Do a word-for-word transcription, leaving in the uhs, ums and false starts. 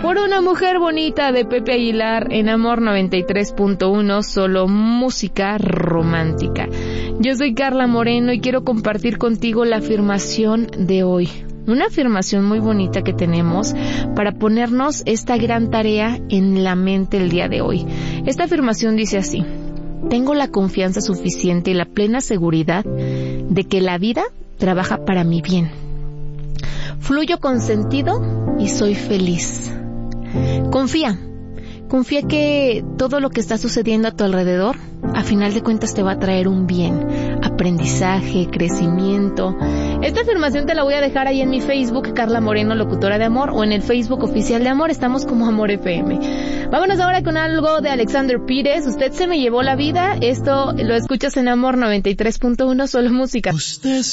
por una mujer bonita de Pepe Aguilar en Amor noventa y tres punto uno, solo música romántica. Yo soy Carla Moreno y quiero compartir contigo la afirmación de hoy. Una afirmación muy bonita que tenemos para ponernos esta gran tarea en la mente el día de hoy. Esta afirmación dice así: tengo la confianza suficiente y la plena seguridad de que la vida trabaja para mi bien. Fluyo con sentido y soy feliz. Confía. Confía que todo lo que está sucediendo a tu alrededor, a final de cuentas te va a traer un bien, aprendizaje, crecimiento. Esta afirmación te la voy a dejar ahí en mi Facebook, Carla Moreno, locutora de Amor, o en el Facebook oficial de Amor, estamos como Amor F M. Vámonos ahora con algo de Alexander Pires. Usted se me llevó la vida. Esto lo escuchas en Amor noventa y tres punto uno, solo música. Usted